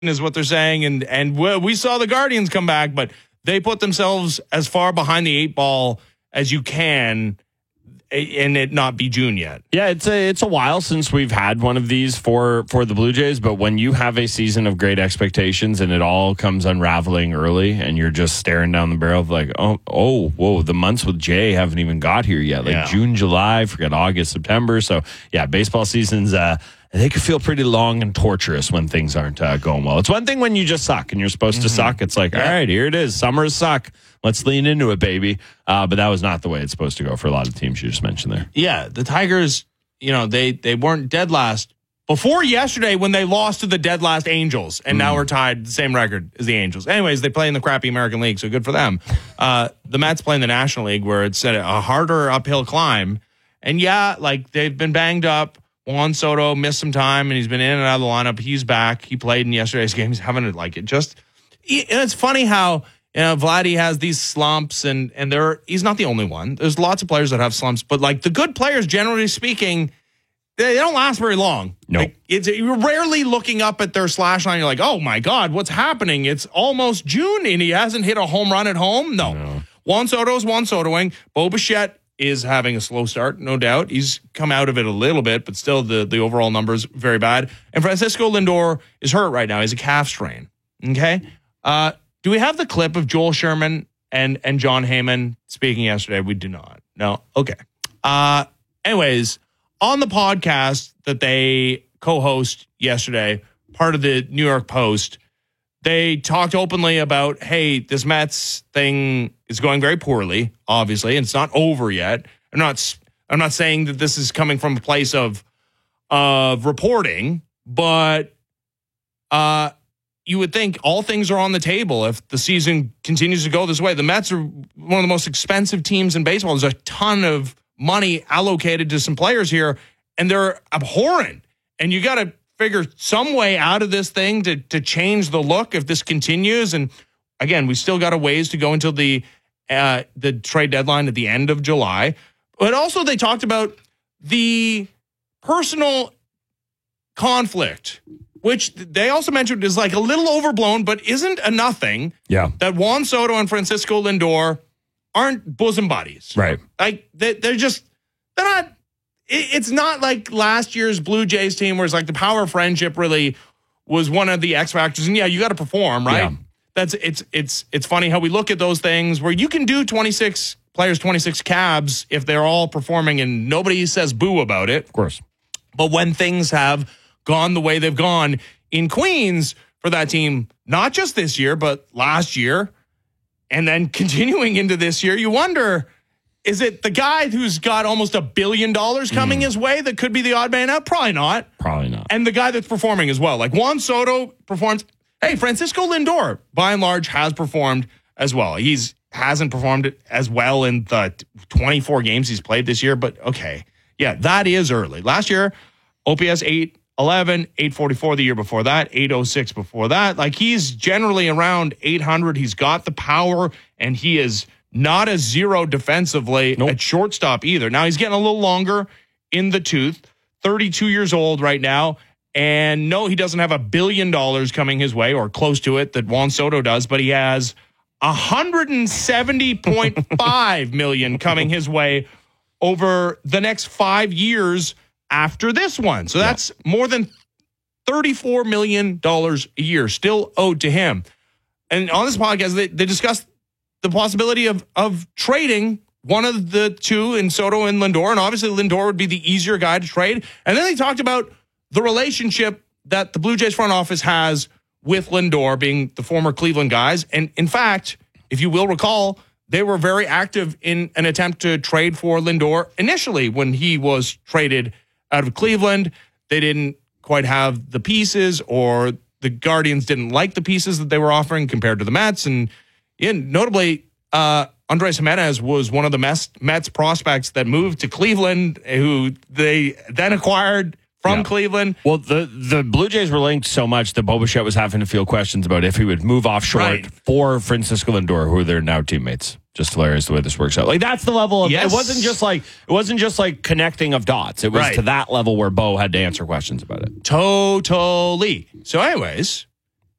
is what they're saying. And we saw the Guardians come back, but they put themselves as far behind the 8 ball as you can and it not be June yet. Yeah, it's a while since we've had one of these for the Blue Jays, but when you have a season of great expectations and it all comes unraveling early and you're just staring down the barrel of like, whoa, the months with Jay haven't even got here yet. Like June, July, forget August, September. So yeah, baseball season's they can feel pretty long and torturous when things aren't going well. It's one thing when you just suck and you're supposed to suck. It's like, all right, here it is. Summers suck. Let's lean into it, baby. But that was not the way it's supposed to go for a lot of teams you just mentioned there. Yeah, the Tigers, they weren't dead last before yesterday when they lost to the dead last Angels, and now we're tied the same record as the Angels. Anyways, they play in the crappy American League, so good for them. The Mets play in the National League where it's a harder uphill climb. And yeah, like they've been banged up. Juan Soto missed some time, and he's been in and out of the lineup. He's back. He played in yesterday's game. He's having it like it just. It's funny how Vladdy has these slumps, and he's not the only one. There's lots of players that have slumps, but like the good players, generally speaking, they don't last very long. No, like, you're rarely looking up at their slash line. You're like, oh my God, what's happening? It's almost June, and he hasn't hit a home run at home. No. Juan Soto's Juan Sotoing. Bo Bichette is having a slow start, no doubt. He's come out of it a little bit, but still the overall numbers very bad. And Francisco Lindor is hurt right now. He's a calf strain. Okay. Do we have the clip of Joel Sherman and John Heyman speaking yesterday? We do not. No. Okay. Anyways, on the podcast that they co-host yesterday, part of the New York Post, they talked openly about, hey, this Mets thing is going very poorly, obviously, and it's not over yet. I'm not saying that this is coming from a place of reporting, but you would think all things are on the table if the season continues to go this way. The Mets are one of the most expensive teams in baseball. There's a ton of money allocated to some players here, and they're abhorrent. And you got to figure some way out of this thing to change the look if this continues. And again, we still got a ways to go until the trade deadline at the end of July. But also they talked about the personal conflict, which they also mentioned is like a little overblown, but isn't a nothing. Yeah. That Juan Soto and Francisco Lindor aren't bosom buddies. Right. Like they're not. It's not like last year's Blue Jays team where it's like the power of friendship really was one of the X factors. And yeah, you got to perform, right? Yeah. It's funny how we look at those things where you can do 26 players, 26 cabs if they're all performing and nobody says boo about it. Of course. But when things have gone the way they've gone in Queens for that team, not just this year, but last year, and then continuing into this year, you wonder, is it the guy who's got almost $1 billion coming his way that could be the odd man out? Probably not. Probably not. And the guy that's performing as well. Like Juan Soto performs. Hey, Francisco Lindor, by and large, has performed as well. Hasn't performed as well in the 24 games he's played this year, but okay. Yeah, that is early. Last year, OPS 811, 844 the year before that, 806 before that. Like he's generally around 800. He's got the power, and he is not a zero defensively at shortstop either. Now he's getting a little longer in the tooth, 32 years old right now. And no, he doesn't have $1 billion coming his way or close to it that Juan Soto does, but he has $170.5 million coming his way over the next 5 years after this one. So that's more than $34 million a year still owed to him. And on this podcast, they discussed the possibility of trading one of the two in Soto and Lindor. And obviously Lindor would be the easier guy to trade. And then they talked about the relationship that the Blue Jays front office has with Lindor, being the former Cleveland guys. And in fact, if you will recall, they were very active in an attempt to trade for Lindor initially when he was traded out of Cleveland. They didn't quite have the pieces, or the Guardians didn't like the pieces that they were offering compared to the Mets. And notably, Andres Jimenez was one of the Mets prospects that moved to Cleveland, who they then acquired from Cleveland. Well, the Blue Jays were linked so much that Bo Bichette was having to field questions about if he would move off short for Francisco Lindor, who they're now teammates. Just hilarious the way this works out. Like that's the level of it wasn't just like connecting of dots. It was to that level where Bo had to answer questions about it. Totally. So anyways,